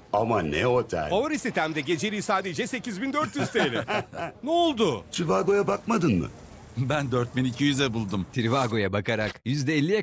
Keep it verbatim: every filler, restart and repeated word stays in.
Ama ne otel? Favori sitemde geceliği sadece sekiz bin dört yüz T L. Ne oldu? Trivago'ya bakmadın mı? Ben dört bin iki yüze buldum. Trivago'ya bakarak yüzde elliye